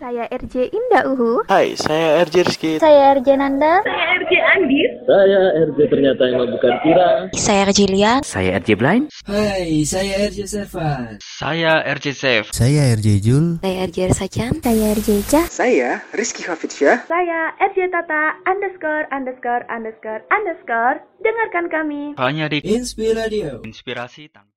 Saya RJ Indah Uhu. Hai, saya RJ Rizky. Saya RJ Nanda. Saya RJ Andis. Saya RJ ternyata yang bukan Tira. Saya RJ Lia. Saya RJ Blind. Hai, saya RJ Sevan. Saya RJ Safe. Saya RJ Jul. Saya RJ Sacan. Saya RJ Ca. Saya Rizky Hafidsyah. Saya RJ Tata ______. Dengarkan kami Hanya di Inspiradio. Inspirasi Tanpa